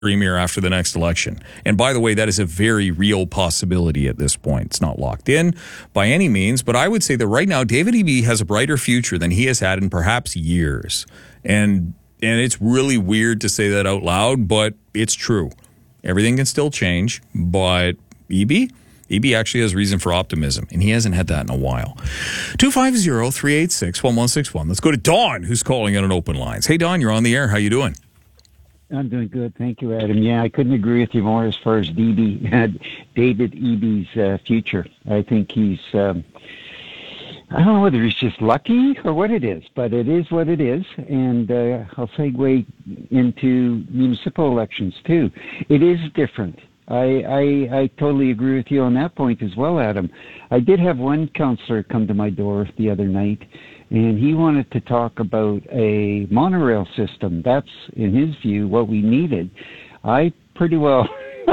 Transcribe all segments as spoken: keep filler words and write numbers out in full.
premier after the next election. And by the way, that is a very real possibility at this point. It's not locked in by any means, but I would say that right now, David Eby has a brighter future than he has had in perhaps years. And and it's really weird to say that out loud, but it's true. Everything can still change, but Eby? Eby actually has reason for optimism, and he hasn't had that in a while. two five zero, three eight six, one one six one. Let's go to Don, who's calling in on open lines. Hey, Don, you're on the air. How you doing? I'm doing good. Thank you, Adam. Yeah, I couldn't agree with you more as far as D B, David Eby's uh, future. I think he's, um, I don't know whether he's just lucky or what it is, but it is what it is. And uh, I'll segue into municipal elections, too. It is different. I, I, I totally agree with you on that point as well, Adam. I did have one counselor come to my door the other night, and he wanted to talk about a monorail system. That's, in his view, what we needed. I pretty well,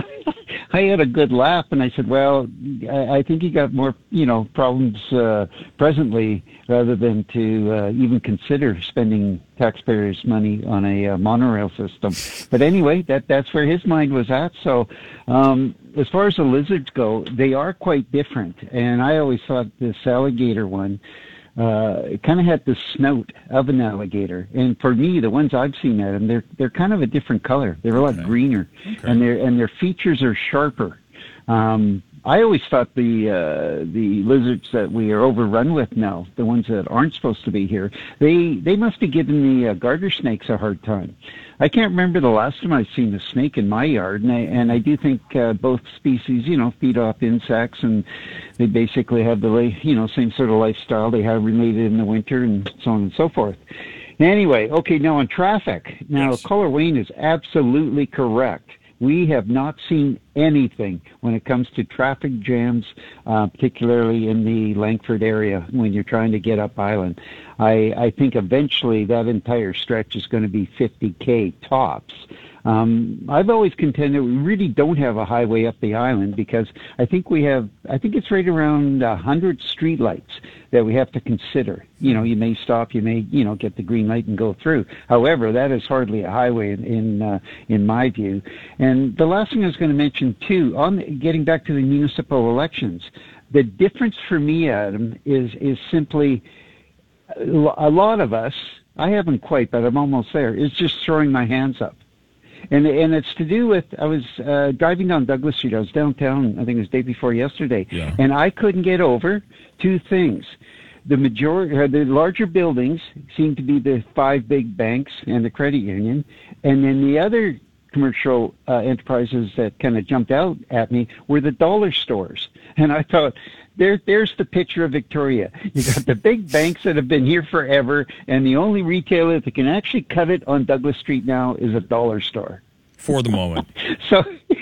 I had a good laugh, and I said, well, I, I think you got more, you know, problems uh, presently rather than to uh, even consider spending taxpayers' money on a uh, monorail system. But anyway, that that's where his mind was at. So um, as far as the lizards go, they are quite different. And I always thought this alligator one, Uh, it kind of had the snout of an alligator, and for me, the ones I've seen at them, they're they're kind of a different color. They're a lot okay. greener, okay. and their and their features are sharper. Um, I always thought the uh, the lizards that we are overrun with now, the ones that aren't supposed to be here, they they must be giving the uh, garter snakes a hard time. I can't remember the last time I've seen a snake in my yard, and I, and I do think uh, both species, you know, feed off insects, and they basically have the, you know, same sort of lifestyle they have related in the winter, and so on and so forth. Anyway, okay, now on traffic. Now, yes. Caller Wayne is absolutely correct. We have not seen anything when it comes to traffic jams, uh, particularly in the Langford area when you're trying to get up Island. I, I think eventually that entire stretch is going to be fifty K tops. Um, I've always contended we really don't have a highway up the island because I think we have, I think it's right around one hundred streetlights that we have to consider. You know, you may stop, you may, you know, get the green light and go through. However, that is hardly a highway in in, uh, in my view. And the last thing I was going to mention too, on getting back to the municipal elections, the difference for me, Adam, is is simply a lot of us, I haven't quite, but I'm almost there, is just throwing my hands up. And and it's to do with, I was uh, driving down Douglas Street. I was downtown, I think it was the day before yesterday, yeah. and I couldn't get over two things. The majority, or the larger buildings seem to be the five big banks and the credit union, and then the other commercial uh, enterprises that kind of jumped out at me were the dollar stores. And I thought, there, there's the picture of Victoria. You got the big banks that have been here forever, and the only retailer that can actually cut it on Douglas Street now is a dollar store. For the moment. So,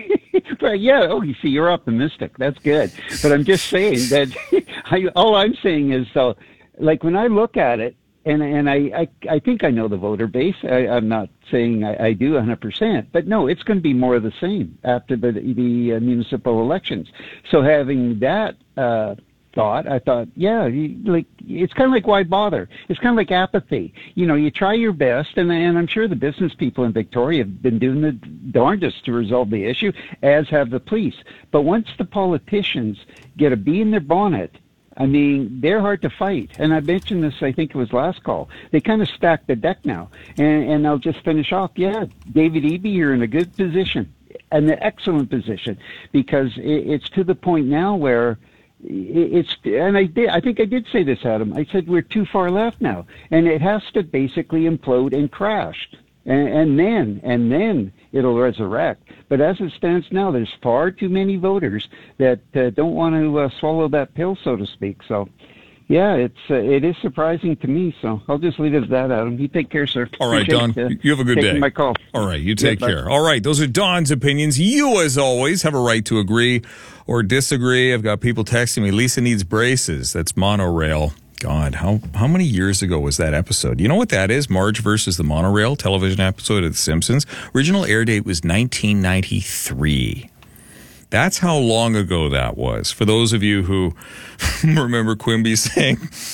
but yeah, oh, you see, you're optimistic. That's good. But I'm just saying that I, all I'm saying is, so, like, when I look at it, and and I, I, I think I know the voter base. I, I'm not saying I, I do one hundred percent, but no, it's going to be more of the same after the, the uh, municipal elections. So having that uh, thought, I thought, yeah, you, like it's kind of like why bother? It's kind of like apathy. You know, you try your best, and, and I'm sure the business people in Victoria have been doing the darndest to resolve the issue, as have the police. But once the politicians get a bee in their bonnet, I mean, they're hard to fight. And I mentioned this, I think it was last call. They kind of stack the deck now. And, and I'll just finish off. Yeah, David Eby, you're in a good position, an excellent position, because it, it's to the point now where it's, and I did, I think I did say this, Adam. I said we're too far left now. And it has to basically implode and crash. And, and then, and then it'll resurrect. But as it stands now, there's far too many voters that uh, don't want to uh, swallow that pill, so to speak. So, yeah, it's uh, it is surprising to me. So I'll just leave it at that, Adam. You take care, sir. All right, Appreciate Don. Uh, you have a good day. My call. All right, you take yeah, care. All right, those are Don's opinions. You, as always, have a right to agree or disagree. I've got people texting me. Lisa needs braces. That's monorail. God, how how many years ago was that episode? You know what that is? Marge versus the Monorail television episode of The Simpsons. Original air date was nineteen ninety-three. That's how long ago that was. For those of you who remember Quimby saying,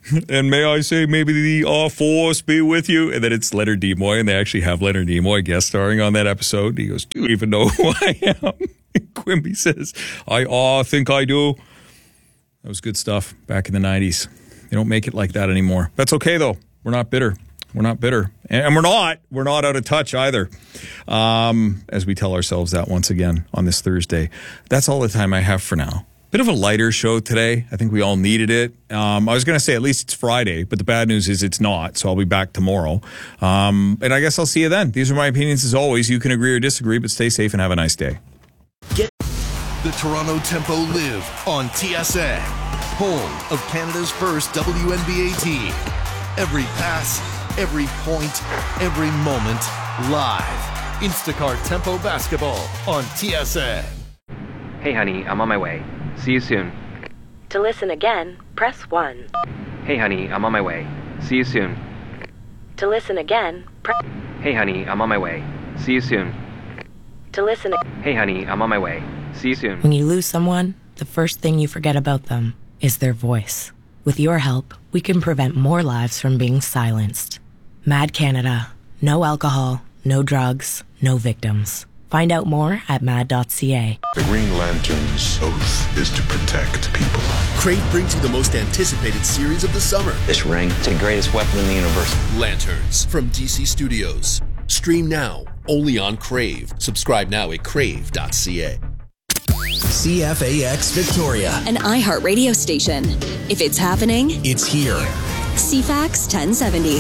And may I say, maybe the uh, force be with you. And then it's Leonard Nimoy, and they actually have Leonard Nimoy guest starring on that episode. He goes, do you even know who I am? And Quimby says, I uh, think I do. That was good stuff back in the nineties. They don't make it like that anymore. That's okay, though. We're not bitter. We're not bitter. And we're not. We're not out of touch either, um, as we tell ourselves that once again on this Thursday. That's all the time I have for now. Bit of a lighter show today. I think we all needed it. Um, I was going to say at least it's Friday, but the bad news is it's not, so I'll be back tomorrow. Um, and I guess I'll see you then. These are my opinions as always. You can agree or disagree, but stay safe and have a nice day. Get the Toronto Tempo live on T S N, home of Canada's first W N B A team. Every pass, every point, every moment, live. Instacart Tempo Basketball on T S N. Hey honey, I'm on my way. See you soon. To listen again, press one. Hey honey, I'm on my way. See you soon. To listen again, press... Hey honey, I'm on my way. See you soon. To listen... Hey honey, I'm on my way. See you soon. When you lose someone, the first thing you forget about them is their voice. With your help, we can prevent more lives from being silenced. Mad Canada. No alcohol, no drugs, no victims. Find out more at mad dot c a. The Green Lantern's oath is to protect people. Crave brings you the most anticipated series of the summer. This ring, it's the greatest weapon in the universe. Lanterns from D C Studios. Stream now, only on Crave. Subscribe now at crave dot c a. C F A X Victoria, an iHeart radio station. If it's happening, it's here. C FAX ten seventy.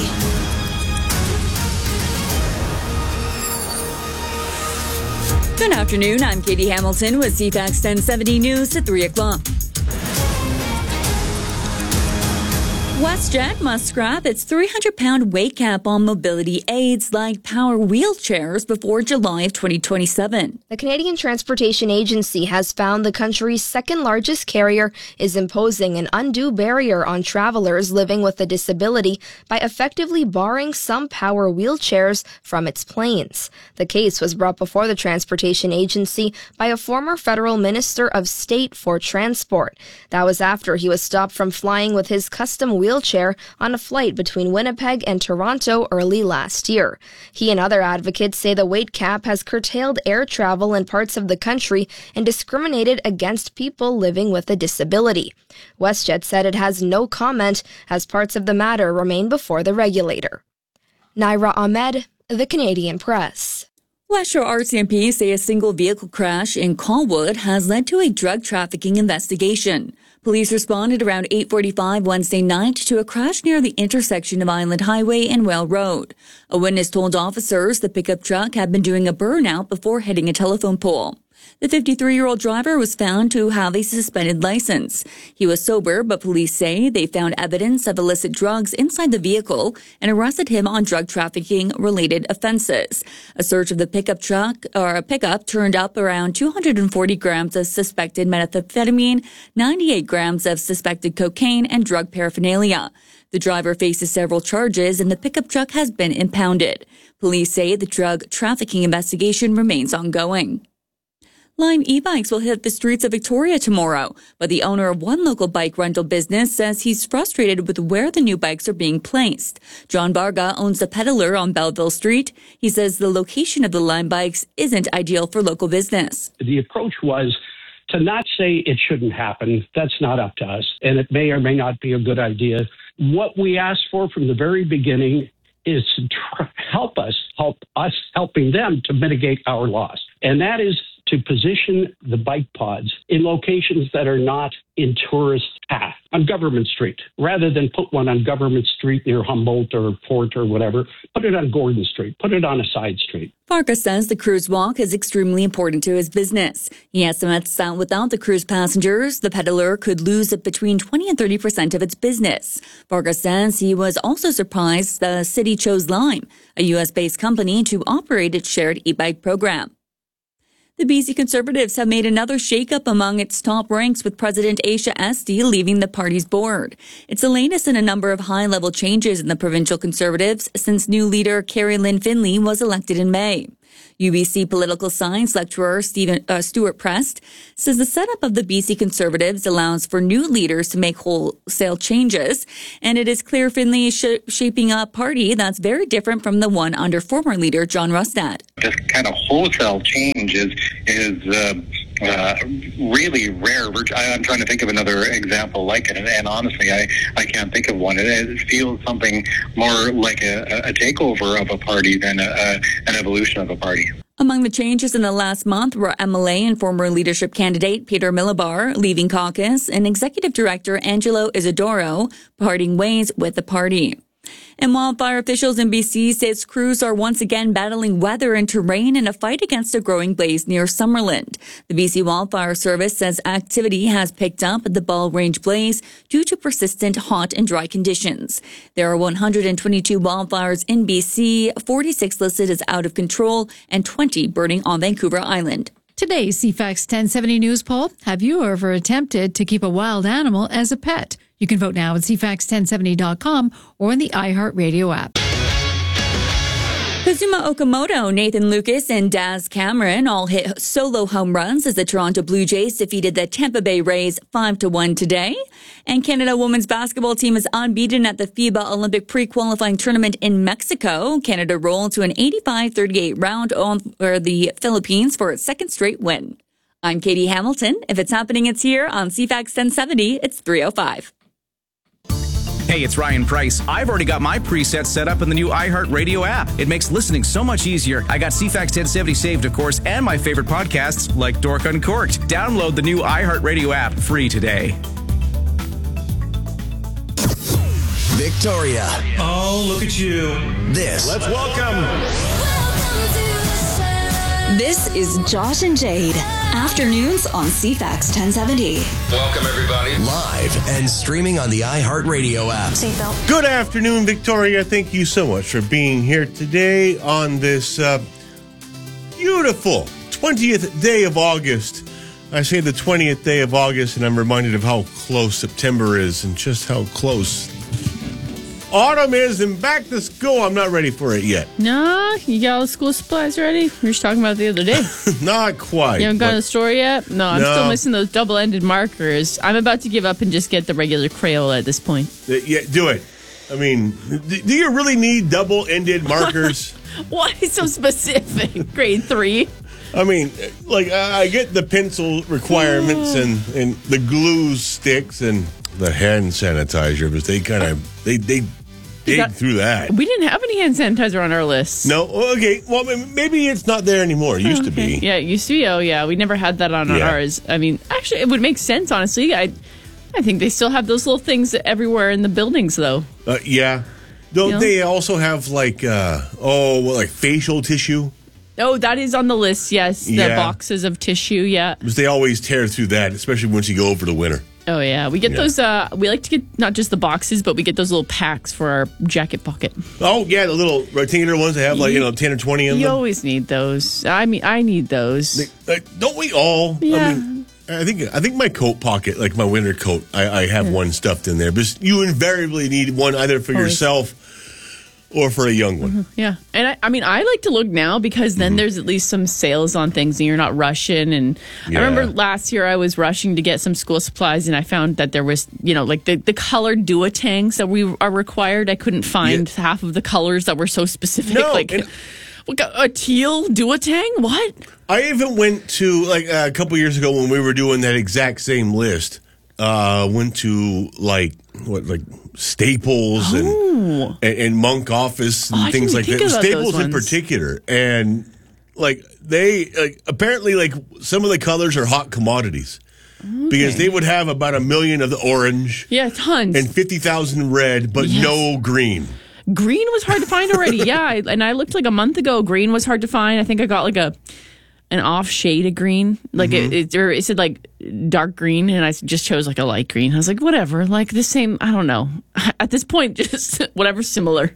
Good afternoon. I'm Katie Hamilton with C FAX ten seventy News at three o'clock. WestJet must scrap its three hundred pound weight cap on mobility aids like power wheelchairs before July of twenty twenty-seven. The Canadian Transportation Agency has found the country's second largest carrier is imposing an undue barrier on travelers living with a disability by effectively barring some power wheelchairs from its planes. The case was brought before the Transportation Agency by a former federal minister of state for transport. That was after he was stopped from flying with his custom wheelchair wheelchair on a flight between Winnipeg and Toronto early last year. He and other advocates say the weight cap has curtailed air travel in parts of the country and discriminated against people living with a disability. WestJet said it has no comment as parts of the matter remain before the regulator. Naira Ahmed, The Canadian Press. West Shore R C M P say a single vehicle crash in Colwood has led to a drug trafficking investigation. Police responded around eight forty-five Wednesday night to a crash near the intersection of Island Highway and Whale Road. A witness told officers the pickup truck had been doing a burnout before hitting a telephone pole. The fifty-three-year-old driver was found to have a suspended license. He was sober, but police say they found evidence of illicit drugs inside the vehicle and arrested him on drug trafficking-related offenses. A search of the pickup truck or a pickup turned up around two hundred forty grams of suspected methamphetamine, ninety-eight grams of suspected cocaine, and drug paraphernalia. The driver faces several charges, and the pickup truck has been impounded. Police say the drug trafficking investigation remains ongoing. Lime e-bikes will hit the streets of Victoria tomorrow, but the owner of one local bike rental business says he's frustrated with where the new bikes are being placed. John Barga owns a peddler on Belleville Street. He says the location of the Lime bikes isn't ideal for local business. The approach was to not say it shouldn't happen. That's not up to us, and it may or may not be a good idea. What we asked for from the very beginning is to try, help us, help us helping them to mitigate our loss. And that is to position the bike pods in locations that are not in tourist path on Government Street. Rather than put one on Government Street near Humboldt or Fort or whatever, put it on Gordon Street, put it on a side street. Farkas says the cruise walk is extremely important to his business. He estimates that without the cruise passengers, the peddler could lose between twenty and thirty percent of its business. Farkas says he was also surprised the city chose Lime, a U S-based company, to operate its shared e-bike program. The B C Conservatives have made another shakeup among its top ranks, with President Aisha Esty leaving the party's board. It's the latest in a number of high-level changes in the provincial Conservatives since new leader Carrie Lynn Finley was elected in May. U B C political science lecturer Stephen uh, Stuart Prest says the setup of the B C Conservatives allows for new leaders to make wholesale changes, and it is clear Finlay is sh- shaping a party that's very different from the one under former leader John Rustad. This kind of wholesale change is is uh, uh, really rare. I'm trying to think of another example like it, and, and honestly, I, I can't think of one. It, it feels something more like a, a takeover of a party than a, a, an evolution of a party. Among the changes in the last month were M L A and former leadership candidate Peter Milibar leaving caucus and Executive Director Angelo Isidoro parting ways with the party. And wildfire officials in B C say its crews are once again battling weather and terrain in a fight against a growing blaze near Summerland. The B C Wildfire Service says activity has picked up at the Ball Range blaze due to persistent hot and dry conditions. There are one hundred twenty-two wildfires in B C, forty-six listed as out of control, and twenty burning on Vancouver Island. Today's C FAX ten seventy News poll. Have you ever attempted to keep a wild animal as a pet? You can vote now at C FAX ten seventy dot com or in the iHeartRadio app. Kazuma Okamoto, Nathan Lucas, and Daz Cameron all hit solo home runs as the Toronto Blue Jays defeated the Tampa Bay Rays five to one today. And Canada women's basketball team is unbeaten at the FIBA Olympic pre-qualifying tournament in Mexico. Canada rolled to an eighty-five thirty-eight round on for the Philippines for its second straight win. I'm Katie Hamilton. If it's happening, it's here on C FAX ten seventy. It's three oh five. Hey, it's Ryan Price. I've already got my presets set up in the new iHeartRadio app. It makes listening so much easier. I got C FAX ten seventy saved, of course, and my favorite podcasts like Dork Uncorked. Download the new iHeartRadio app free today. Victoria. Oh, look at you. This. Let's welcome. This is Josh and Jade. Afternoons on C FAX ten seventy. Welcome, everybody. Live and streaming on the iHeartRadio app. Seatbelt. Good afternoon, Victoria. Thank you so much for being here today on this uh, beautiful twentieth day of August. I say the twentieth day of August, and I'm reminded of how close September is and just how close autumn is and back to school. I'm not ready for it yet. No, you got all the school supplies ready? We were just talking about it the other day. Not quite. You haven't gone to the store yet? No, I'm No. still missing those double-ended markers. I'm about to give up and just get the regular Crayola at this point. Uh, Yeah, do it. I mean, d- do you really need double-ended markers? Why so specific? Grade three? I mean, like, I I get the pencil requirements and, and the glue sticks and the hand sanitizer, but they kind of, they, they dig got- through that. We didn't have any hand sanitizer on our list. No? Okay, well, maybe it's not there anymore. It used to be. Yeah, it used to be. Oh, yeah. We never had that on Yeah. ours. I mean, actually, it would make sense, honestly. I I think they still have those little things everywhere in the buildings, though. Uh, yeah. Don't You know? they also have, like, uh, oh, well, like facial tissue? Oh, that is on the list, yes. The Yeah. boxes of tissue, yeah. Because they always tear through that, especially once you go over the winter. Oh, yeah. We get Yeah. those, uh, we like to get not just the boxes, but we get those little packs for our jacket pocket. Oh, yeah, the little rectangular ones that have, like, you know, ten or twenty in You them. always need those. I mean, I need those. They, like, don't we all? Yeah. I mean, I think I think my coat pocket, like my winter coat, I, I have one stuffed in there. But you invariably need one either for Always. yourself or for a young one. Yeah. And I, I mean, I like to look now because then there's at least some sales on things and you're not rushing. And Yeah. I remember last year I was rushing to get some school supplies and I found that there was, you know, like the, the colored duotangs that we are required. I couldn't find half of the colors that were so specific. No, like and- what, a teal duotang? What? I even went to, like, uh, a couple years ago when we were doing that exact same list, uh, went to, like, what, like Staples and, Oh. and and Monk Office and Oh, I things didn't like think that. about Staples those in ones. particular. And, like, they, like, apparently, like, some of the colors are hot commodities. Because they would have about a million of the orange Yeah, tons. and fifty thousand red, but Yes. no green. Green was hard to find already. Yeah, I, and I looked like a month ago. Green was hard to find. I think I got like a an off shade of green, like Mm-hmm. it, it, or it said like dark green, and I just chose like a light green. I was like, whatever, like the same. I don't know. At this point, just whatever similar.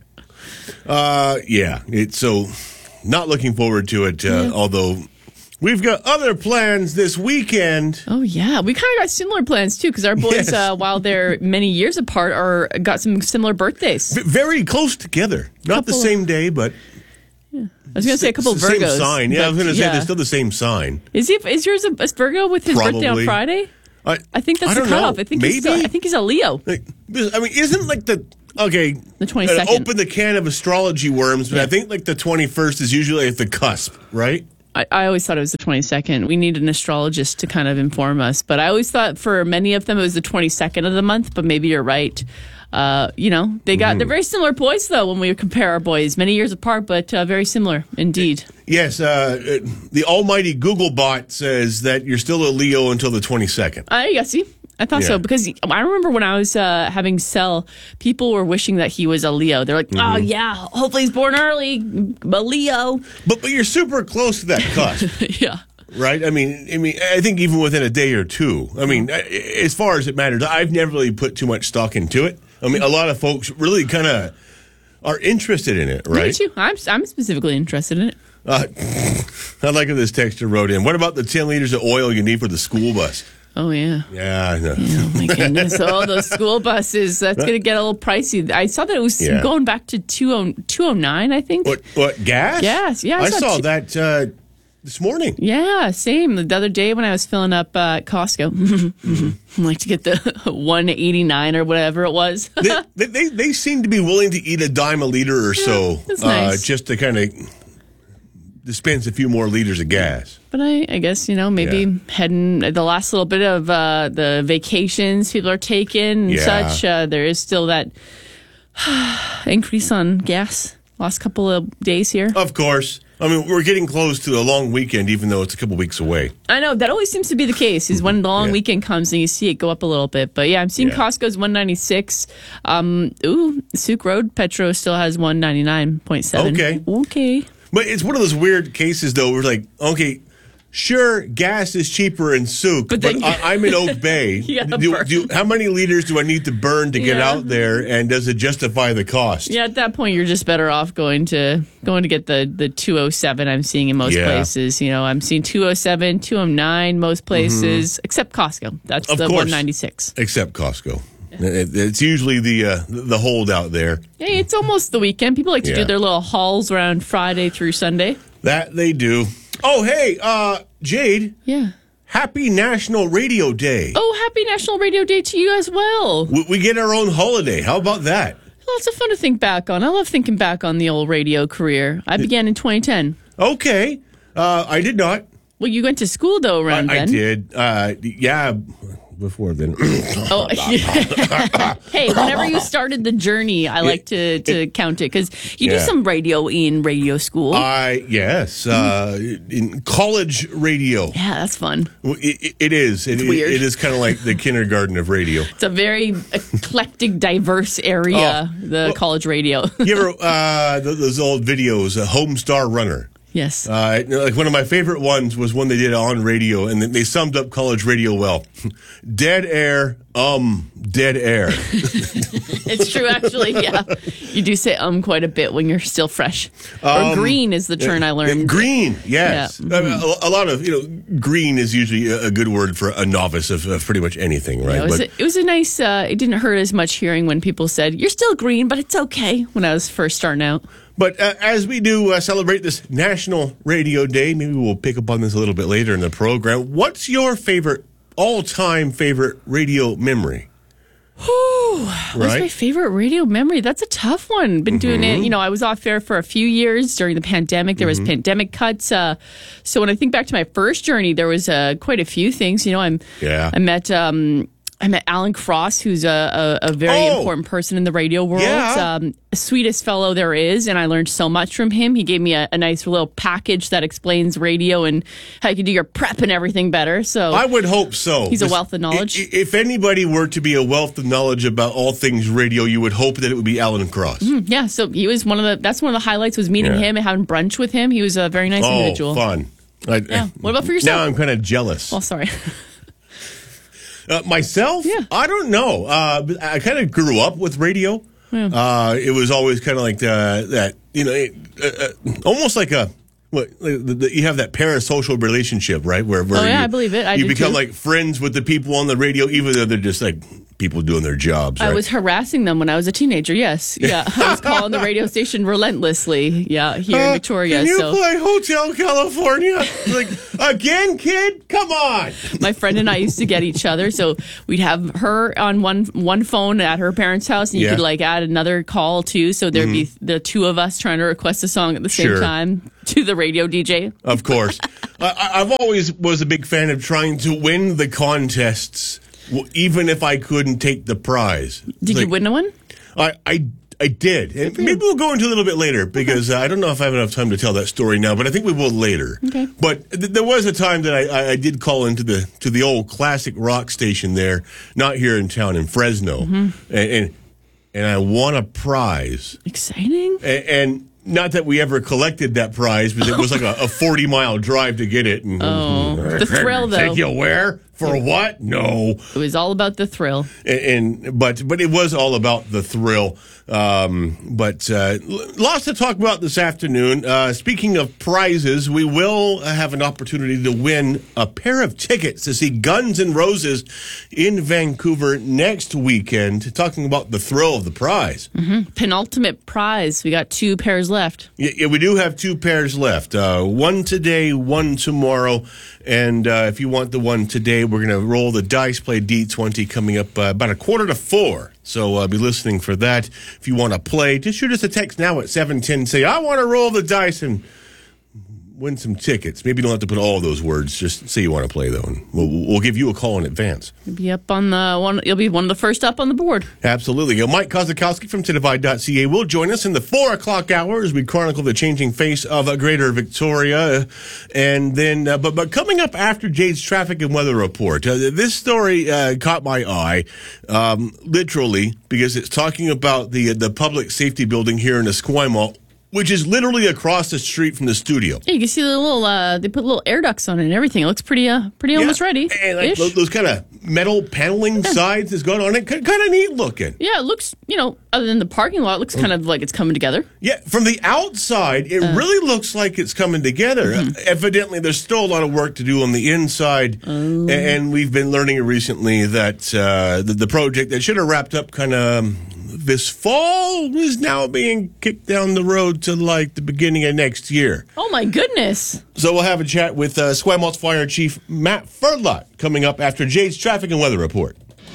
Uh, yeah. It's so not looking forward to it. Uh, Yeah. Although we've got other plans this weekend. Oh yeah, we kind of got similar plans too because our boys, Yes. uh, while they're many years apart, are got some similar birthdays. V- very close together. Not the Couple of- same day, but I was going to say a couple of It's the Virgos. Same sign. Yeah, I was but, going to say yeah. they're still the same sign. Is he? Is yours a, a Virgo with his birthday on Probably. Friday? I, I think that's I the don't know. cutoff. I think he's a, Maybe? I think he's a Leo. Like, I mean, isn't like the okay the twenty-second. Uh, open the can of astrology worms, but Yeah. I think like the twenty-first is usually at the cusp, right? I, I always thought it was the twenty-second. We need an astrologist to kind of inform us. But I always thought for many of them it was the twenty-second of the month. But maybe you're right. Uh, you know, they got Mm-hmm. they're very similar boys though when we compare our boys, many years apart, but uh, very similar indeed. Yes, uh, the almighty Google bot says that you're still a Leo until the twenty-second. I yeah, see. I thought Yeah. so because I remember when I was uh, having Cell, people were wishing that he was a Leo. They're like, Mm-hmm. "Oh yeah, hopefully he's born early, a Leo." But but you're super close to that cusp. Yeah. Right? I mean, I mean, I think even within a day or two. I mean, as far as it matters, I've never really put too much stock into it. I mean, a lot of folks really kind of are interested in it, right? Me too. I'm I'm specifically interested in it. Uh, I like how this texter wrote in. What about the ten liters of oil you need for the school bus? Oh yeah. Yeah, I know. Oh my goodness! Oh, those school buses. That's going to get a little pricey. I saw that it was Yeah. going back to two oh nine. I think. What? What? Gas? Gas. Yeah, I I, saw saw two- that uh, this morning. Yeah, same. The other day when I was filling up uh, at Costco, I like to get the one eighty-nine or whatever it was. they, they, they they seem to be willing to eat a dime a liter or so, that's uh, nice. just to kind of dispense a few more liters of gas. But I, I guess, you know, maybe Yeah. heading the last little bit of uh, the vacations people are taking and Yeah. such, uh, there is still that increase on gas last couple of days here. Of course. I mean, we're getting close to a long weekend, even though it's a couple weeks away. I know that always seems to be the case. Is when the long Yeah. weekend comes and you see it go up a little bit. But yeah, I'm seeing Yeah. Costco's one ninety-six. Um, ooh, Souk Road Petro still has one ninety-nine point seven. Okay. Okay. But it's one of those weird cases, though, where like, okay, sure, gas is cheaper in Souk, but, then- I, I'm in Oak Bay. You gotta do, burn. do, how many liters do I need to burn to get Yeah. out there, and does it justify the cost? Yeah, at that point, you're just better off going to going to get the the two oh seven. I'm seeing in most Yeah. places. You know, I'm seeing two oh seven, two oh nine most places, except Costco. That's Of the course. one ninety-six. Except Costco. It, it's usually the uh, the holdout there. Hey, it's almost the weekend. People like to Yeah. do their little hauls around Friday through Sunday. That they do. Oh, hey, uh, Jade. Yeah. Happy National Radio Day. Oh, happy National Radio Day to you as well. We, we get our own holiday. How about that? Lots of fun to think back on. I love thinking back on the old radio career. I began in twenty ten. Okay. Uh, I did not. Well, you went to school, though, around I, I then. did. Uh, yeah, before then. Oh, hey! Whenever you started the journey, I like to, to count it because you do Yeah. some radio in radio school. I yes, uh, in college radio. yeah, that's fun. It, it, it is. It, It's weird. it is kind of like the kindergarten of radio. It's a very eclectic, diverse area. Oh, the well- college radio. You ever uh, th- those old videos, uh, Homestar Runner? Yes. Uh, like one of my favorite ones was one they did on radio, and they summed up college radio well. Dead air, um, dead air. It's true, actually. Yeah, you do say um quite a bit when you're still fresh. Or Um, green is the term I learned. Green, yes. Yeah. I mean, a, a lot of, you know, green is usually a, a good word for a novice of, of pretty much anything, right? Yeah, it, was But a, it was a nice. Uh, it didn't hurt as much hearing when people said you're still green, but it's okay. When I was first starting out. But uh, as we do uh, celebrate this National Radio Day, maybe we'll pick up on this a little bit later in the program. What's your favorite, all-time favorite radio memory? Whew, what's Right? my favorite radio memory? That's a tough one. Been doing Mm-hmm. it, you know, I was off air for a few years during the pandemic. There was Mhm. pandemic cuts. Uh, so when I think back to my first journey, there was uh, quite a few things. You know, I'm, Yeah. I met, um, I met Alan Cross, who's a, a, a very Oh. important person in the radio world. Yeah. Um, sweetest fellow there is, and I learned so much from him. He gave me a, a nice little package that explains radio and how you can do your prep and everything better. So I would hope so. He's a This- wealth of knowledge. i- i- If anybody were to be a wealth of knowledge about all things radio, you would hope that it would be Alan Cross. Mm, yeah, so he was one of the. That's one of the highlights was meeting Yeah. him and having brunch with him. He was a very nice Oh, individual. fun. I, Yeah. What about for yourself? Now I'm kind of jealous. Oh, sorry. Uh, myself? Yeah. I don't know. Uh, but I kind of grew up with radio. Yeah. Uh, it was always kind of like the, that, you know, it, uh, uh, almost like a, what, like the, the, you have that parasocial relationship, right? Where, where Oh, yeah, you, I believe it. I you do become too. like friends with the people on the radio, even though they're just like people doing their jobs. I right? was harassing them when I was a teenager. Yes, yeah, I was calling the radio station relentlessly. Yeah, here Uh, in Victoria. Can you so play Hotel California? Like, again, kid? Come on. my friend and I used to get each other, so we'd have her on one one phone at her parents' house, and you Yeah. could like add another call too. So there'd be the two of us trying to request a song at the same Sure. time to the radio D J. Of course. I, I've always was a big fan of trying to win the contests, w- even if I couldn't take the prize. Did Like, you win one? I, I, I did. And maybe we'll go into a little bit later because uh, I don't know if I have enough time to tell that story now, but I think we will later. Okay. But th- there was a time that I, I, I did call into the to the old classic rock station there, not here in town, in Fresno, Mhm. and, and and I won a prize. Exciting. And, and not that we ever collected that prize, because it was like a, a forty mile drive to get it. And, Oh, the thrill, though. Take you where? For what? No. It was all about the thrill. And, and but but it was all about the thrill. Um, but uh, l- lots to talk about this afternoon. Uh, speaking of prizes, we will have an opportunity to win a pair of tickets to see Guns N' Roses in Vancouver next weekend. Talking about the thrill of the prize. Mm-hmm. Penultimate prize. We got two pairs left. Yeah, yeah, we do have two pairs left. Uh, one today, one tomorrow. And uh, if you want the one today, we're going to roll the dice, play D twenty coming up uh, about a quarter to four. So uh, be listening for that. If you want to play, just shoot us a text now at seven ten. Say, I want to roll the dice and win some tickets. Maybe you don't have to put all those words. Just say you want to play, though, and we'll, we'll give you a call in advance. You'll be up on the one. You'll be one of the first up on the board. Absolutely. Uh, Mike Kozakowski from Tidivide dot c a will join us in the four o'clock hour as we chronicle the changing face of uh, Greater Victoria. Uh, and then, uh, but but coming up after Jade's traffic and weather report, uh, this story uh, caught my eye, um, literally, because it's talking about the uh, the public safety building here in Esquimalt, which is literally across the street from the studio. Yeah, you can see the little. Uh, they put little air ducts on it and everything. It looks pretty. Uh, pretty Yeah. almost ready. And like those, those kind of metal paneling sides that's going on it, kind of neat looking. Yeah, it looks. You know, other than the parking lot, it looks kind of like it's coming together. Yeah, from the outside, it Uh. really looks like it's coming together. Mhm. Uh, evidently, there's still a lot of work to do on the inside, Oh. and we've been learning recently that uh, the, the project that should have wrapped up kind of this fall is now being kicked down the road to like the beginning of next year. Oh my goodness! So we'll have a chat with uh, Esquimalt's Fire Chief Matt Furlot coming up after Jade's traffic and weather report.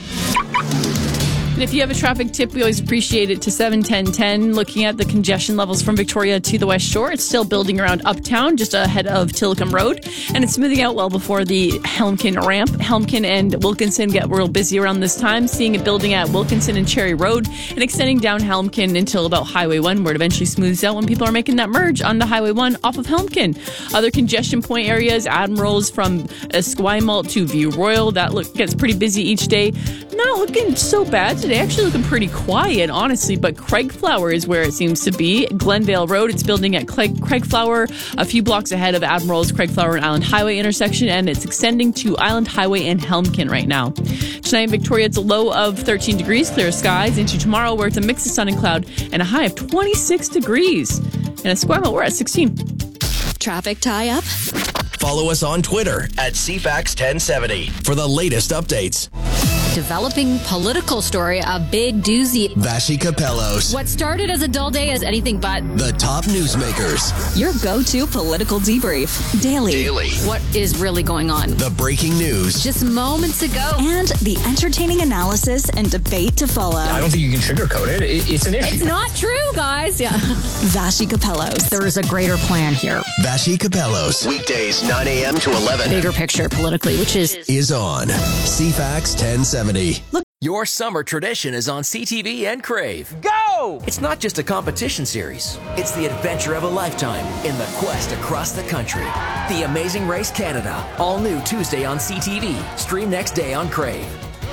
And if you have a traffic tip, we always appreciate it to seven ten ten. Looking at the congestion levels from Victoria to the West Shore, it's still building around Uptown, just ahead of Tillicum Road. And it's smoothing out well before the Helmkin ramp. Helmkin and Wilkinson get real busy around this time, seeing it building at Wilkinson and Cherry Road and extending down Helmkin until about Highway one, where it eventually smooths out when people are making that merge onto Highway one off of Helmkin. Other congestion point areas, Admirals from Esquimalt to View Royal, that look gets pretty busy each day. Not looking so bad today, actually looking pretty quiet, honestly, but Craigflower is where it seems to be. Glendale Road, it's building at Craig, Craigflower, a few blocks ahead of Admirals, Craigflower, and Island Highway intersection, and it's extending to Island Highway and Helmkin right now. Tonight in Victoria, it's a low of thirteen degrees, clear skies, into tomorrow where it's a mix of sun and cloud, and a high of twenty-six degrees. In Esquimalt, we're at sixteen. Traffic tie-up? Follow us on Twitter at C FAX ten seventy for the latest updates. Developing political story, a big doozy. Vashi Capellos, What started as a dull day is anything but. the top newsmakers, Your go-to political debrief. Daily. Daily, What is really going on? the breaking news, Just moments ago. And the entertaining analysis and debate to follow. I don't think you can sugarcoat it. it it's an issue. It's not true, guys. Yeah. Vashi Capellos. There is a greater plan here. Vashi Capellos, weekdays nine a.m. to eleven. Bigger picture politically, which is. Is on C FAX ten seventy. Look, your summer tradition is on C T V and Crave. Go! It's not just a competition series. It's the adventure of a lifetime in the quest across the country. The Amazing Race Canada. All new Tuesday on C T V. Stream next day on Crave.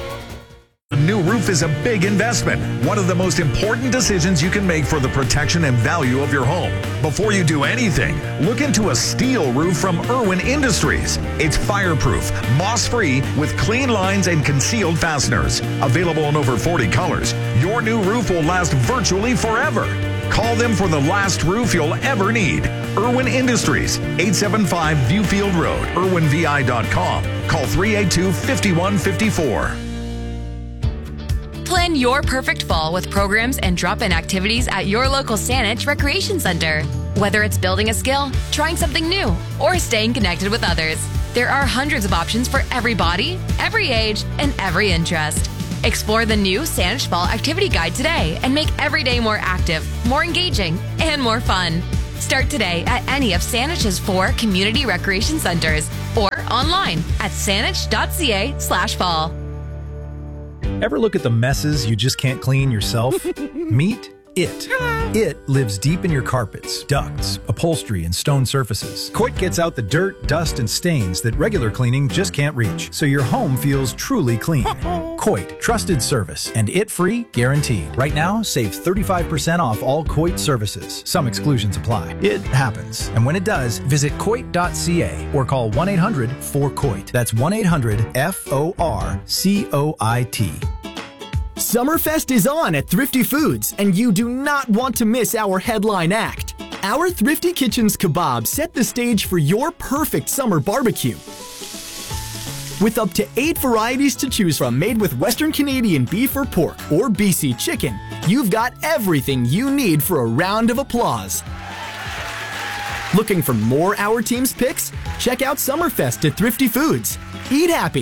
A new roof is a big investment, one of the most important decisions you can make for the protection and value of your home. Before you do anything, look into a steel roof from Irwin Industries. It's fireproof, moss-free, with clean lines and concealed fasteners. Available in over forty colors, your new roof will last virtually forever. Call them for the last roof you'll ever need. Irwin Industries, eight seven five Viewfield Road, irwin v i dot com. Call three eight two, five one five four. Plan your perfect fall with programs and drop-in activities at your local Saanich Recreation Center. Whether it's building a skill, trying something new, or staying connected with others, there are hundreds of options for every body, every age, and every interest. Explore the new Saanich Fall Activity Guide today and make every day more active, more engaging, and more fun. Start today at any of Saanich's four community recreation centers or online at saanich.ca slash fall. Ever look at the messes you just can't clean yourself? Meet It. It lives deep in your carpets, ducts, upholstery, and stone surfaces. Coit gets out the dirt, dust, and stains that regular cleaning just can't reach, so your home feels truly clean. Coit, trusted service, and it-free guaranteed. Right now, save thirty-five percent off all Coit services. Some exclusions apply. It happens. And when it does, visit coit dot c a or call one eight hundred four coit. That's one eight hundred F O R C O I T. Summerfest is on at Thrifty Foods, and you do not want to miss our headline act. Our Thrifty Kitchens kebab set the stage for your perfect summer barbecue. With up to eight varieties to choose from made with Western Canadian beef or pork or B C chicken, you've got everything you need for a round of applause. Looking for more Our Team's picks? Check out Summerfest at Thrifty Foods. Eat happy.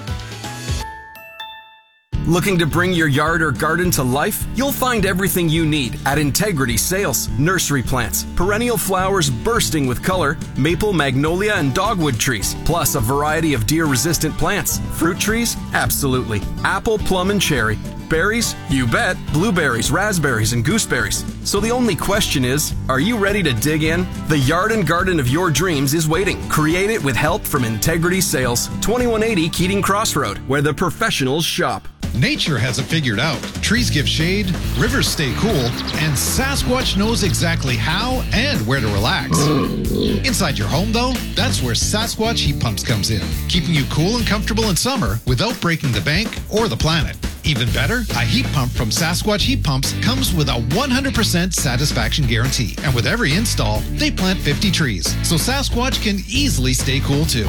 Looking to bring your yard or garden to life? You'll find everything you need at Integrity Sales. Nursery plants, perennial flowers bursting with color, maple, magnolia, and dogwood trees, plus a variety of deer-resistant plants. Fruit trees? Absolutely. Apple, plum, and cherry. Berries? You bet. Blueberries, raspberries, and gooseberries. So the only question is, are you ready to dig in? The yard and garden of your dreams is waiting. Create it with help from Integrity Sales. twenty-one eighty Keating Crossroad, where the professionals shop. Nature has it figured out. Trees give shade, rivers stay cool, and Sasquatch knows exactly how and where to relax. Inside your home, though, that's where Sasquatch Heat Pumps comes in, keeping you cool and comfortable in summer without breaking the bank or the planet. Even better, a heat pump from Sasquatch Heat Pumps comes with a one hundred percent satisfaction guarantee. And with every install, they plant fifty trees, so Sasquatch can easily stay cool too.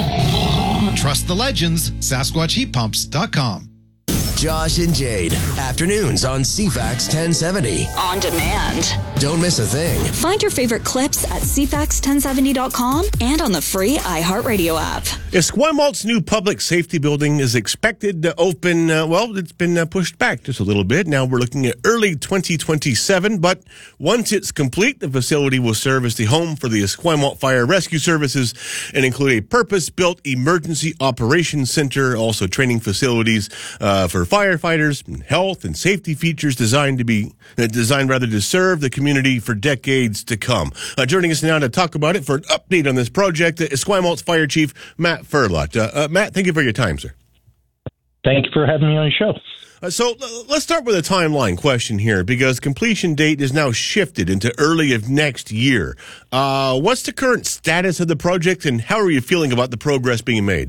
Trust the legends, Sasquatch Heat Pumps dot com. Josh and Jade, afternoons on C FAX ten seventy. On demand. Don't miss a thing. Find your favorite clips at C FAX ten seventy dot com and on the free iHeartRadio app. Esquimalt new public safety building is expected to open, uh, well, it's been uh, pushed back just a little bit. Now we're looking at early twenty twenty-seven, but once it's complete, the facility will serve as the home for the Esquimalt Fire Rescue Services and include a purpose-built emergency operations center, also training facilities uh, for firefighters, and health and safety features designed to be uh, designed rather to serve the community for decades to come. Uh, joining us now to talk about it for an update on this project, uh, Esquimalt's Fire Chief Matt Furlot. Uh, uh, Matt, thank you for your time, sir. Thank you for having me on the show. Uh, so uh, let's start with a timeline question here, because completion date is now shifted into early of next year. Uh, what's the current status of the project, and how are you feeling about the progress being made?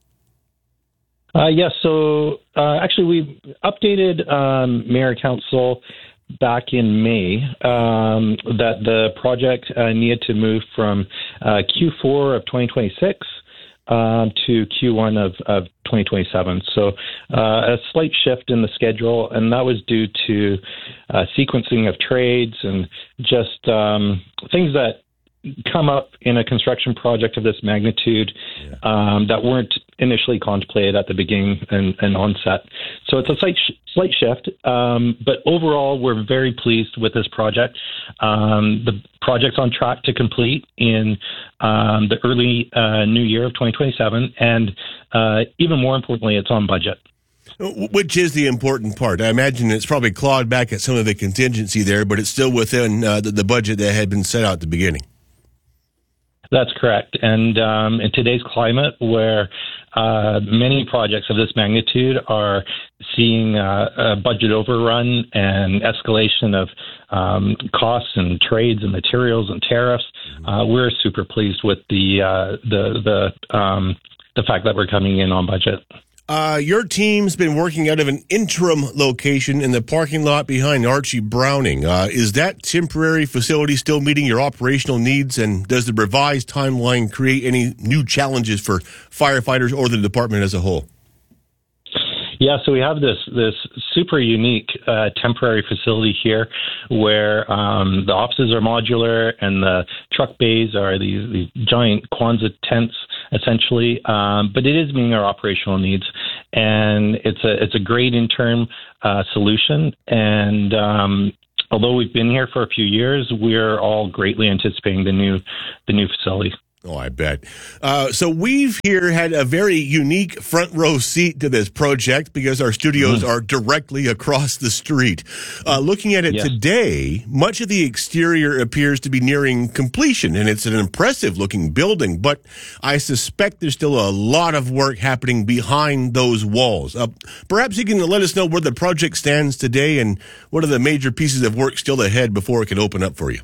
Uh, yes, so uh, actually we updated um, Mayor Council back in May um, that the project uh, needed to move from uh, Q four of twenty twenty-six um, to Q one of, of twenty twenty-seven. So uh, a slight shift in the schedule, and that was due to uh, sequencing of trades and just um, things that come up in a construction project of this magnitude um, that weren't initially contemplated at the beginning and, and onset. So it's a slight, sh- slight shift, um, but overall we're very pleased with this project. Um, the project's on track to complete in um, the early uh, new year of twenty twenty-seven, and uh, even more importantly, it's on budget. Which is the important part. I imagine it's probably clawed back at some of the contingency there, but it's still within uh, the, the budget that had been set out at the beginning. That's correct. And um, in today's climate, where uh, many projects of this magnitude are seeing uh, a budget overrun and escalation of um, costs and trades and materials and tariffs, uh, we're super pleased with the uh, the the um, the fact that we're coming in on budget. Uh, your team's been working out of an interim location in the parking lot behind Archie Browning. Uh, is that temporary facility still meeting your operational needs, and does the revised timeline create any new challenges for firefighters or the department as a whole? Yeah, so we have this this super unique uh, temporary facility here where um, the offices are modular and the truck bays are these, these giant Kwanzaa tents, essentially. Um, but it is meeting our operational needs, and it's a it's a great interim uh, solution. And um, although we've been here for a few years, we're all greatly anticipating the new the new facility. Oh, I bet. Uh, so we've here had a very unique front row seat to this project because our studios mm-hmm. are directly across the street. Uh, looking at it yes. today, much of the exterior appears to be nearing completion, and it's an impressive looking building, but I suspect there's still a lot of work happening behind those walls. Uh, perhaps you can let us know where the project stands today and what are the major pieces of work still ahead before it can open up for you.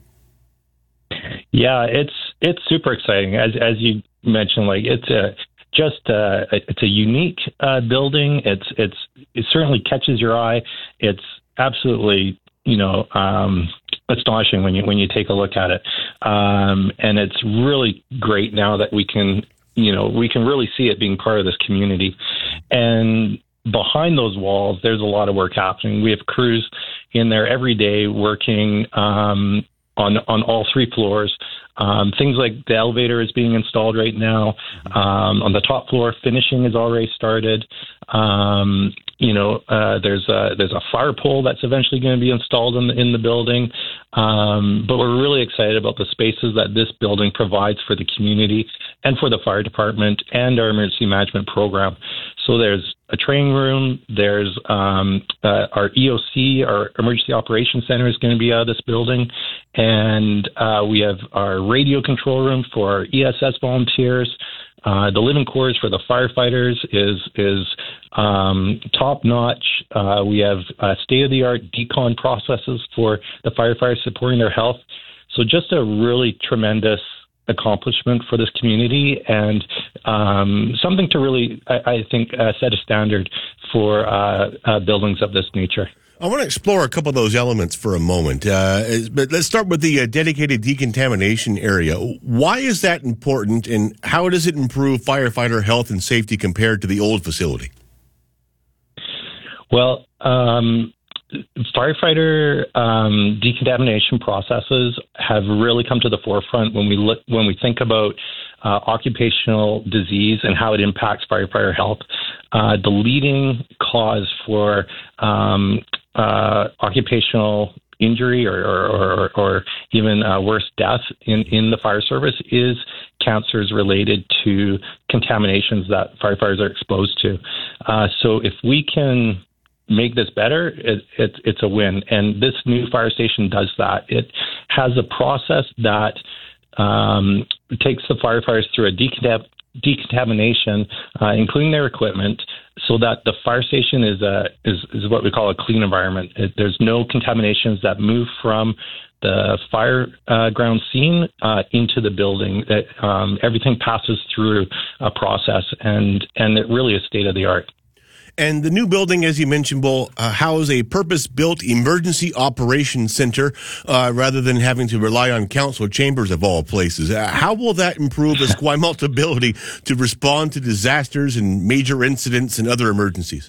Yeah, it's it's super exciting. As as you mentioned, like it's a just a, it's a unique uh, building. It's it's it certainly catches your eye. It's absolutely you know um, astonishing when you when you take a look at it, um, and it's really great now that we can you know we can really see it being part of this community. And behind those walls, there's a lot of work happening. We have crews in there every day working. Um, on on all three floors. Um, things like the elevator is being installed right now. Um, on the top floor, finishing has already started. Um, you know, uh, there's a there's a fire pole that's eventually going to be installed in the, in the building. Um, but we're really excited about the spaces that this building provides for the community and for the fire department and our emergency management program. So there's a training room. There's um, uh, our E O C, our Emergency Operations Center, is going to be out of this building. And uh, we have our radio control room for our E S S volunteers. Uh, the living quarters for the firefighters is is um, top notch. Uh, we have uh, state of the art decon processes for the firefighters supporting their health. So just a really tremendous accomplishment for this community, and um, something to really, I, I think, uh, set a standard for uh, uh, buildings of this nature. I want to explore a couple of those elements for a moment, uh, but let's start with the uh, dedicated decontamination area. Why is that important, and how does it improve firefighter health and safety compared to the old facility? Well, um, firefighter um, decontamination processes have really come to the forefront when we look when we think about uh, occupational disease and how it impacts firefighter health. Uh, the leading cause for um, uh, occupational injury or, or, or, or even uh, worse, death in, in the fire service is cancers related to contaminations that firefighters are exposed to. Uh, so if we can make this better, it, it, it's a win. And this new fire station does that. It has a process that um, takes the firefighters through a decontam- decontamination, uh, including their equipment, so that the fire station is a is, is what we call a clean environment. It, there's no contaminations that move from the fire uh, ground scene uh, into the building. It, um, everything passes through a process, and and it really is state of the art. And the new building, as you mentioned, will uh, house a purpose-built emergency operations center uh, rather than having to rely on council chambers of all places. Uh, how will that improve Esquimalt ability to respond to disasters and major incidents and other emergencies?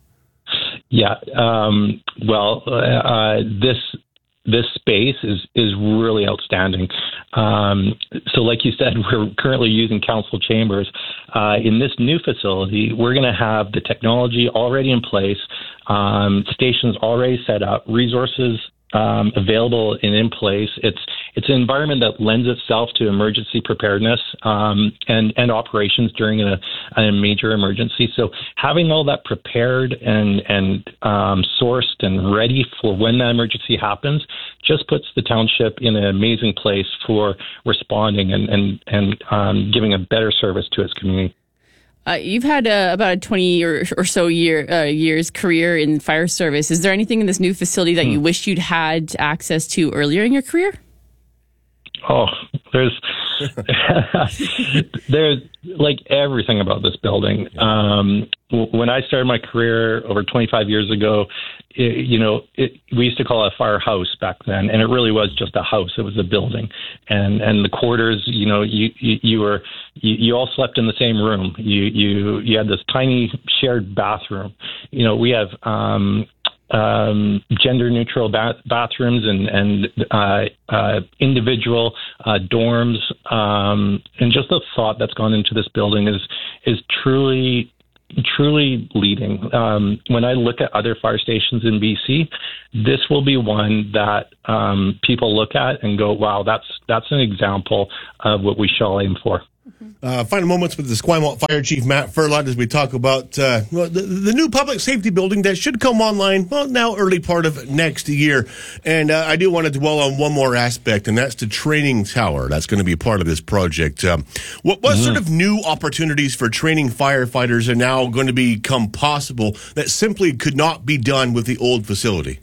Yeah, um, well, uh, this this space is is really outstanding. Um, so like you said, we're currently using council chambers. Uh, in this new facility, we're going to have the technology already in place, um, stations already set up, resources um, available and in place. It's it's an environment that lends itself to emergency preparedness um, and, and operations during a, a major emergency. So having all that prepared and, and um, sourced and ready for when that emergency happens just puts the township in an amazing place for responding and, and, and um, giving a better service to its community. Uh, you've had uh, about a twenty or, or so year uh, years career in fire service. Is there anything in this new facility that hmm. you wish you'd had access to earlier in your career? Oh, there's there's like everything about this building. Um, when I started my career over twenty-five years ago, it, you know, it, we used to call it a firehouse back then, and it really was just a house. It was a building, and and the quarters. You know, you you, you were you, you all slept in the same room. You you you had this tiny shared bathroom. You know, we have. Um, um, gender-neutral ba- bathrooms and, and uh, uh, individual uh, dorms, um, and just the thought that's gone into this building is is truly, truly leading. Um, when I look at other fire stations in B C, this will be one that um, people look at and go, "Wow, that's that's an example of what we shall aim for." Uh, final moments with the Esquimalt Fire Chief Matt Furlot as we talk about uh, well, the, the new public safety building that should come online, well, now early part of next year. And uh, I do want to dwell on one more aspect, and that's the training tower. That's going to be part of this project. Um, what what mm-hmm. sort of new opportunities for training firefighters are now going to become possible that simply could not be done with the old facility?